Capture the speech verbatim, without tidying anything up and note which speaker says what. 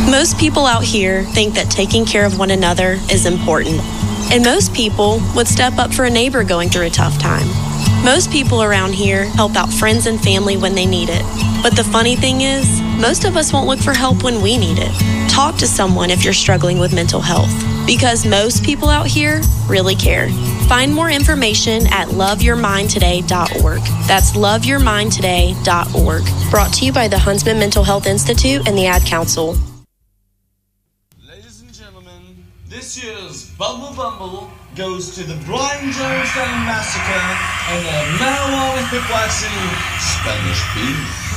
Speaker 1: Most people out here think that taking care of one another is important, and most people would step up for a neighbor going through a tough time. Most people around here help out friends and family when they need it. But the funny thing is, most of us won't look for help when we need it. Talk to someone if you're struggling with mental health, because most people out here really care. Find more information at love your mind today dot org. That's love your mind today dot org. Brought to you by the Huntsman Mental Health Institute and the Ad Council.
Speaker 2: Ladies and gentlemen, this year's Bumble Bumble goes to the Brian Jonestown Massacre and the marijuana kickboxing Spanish Beef.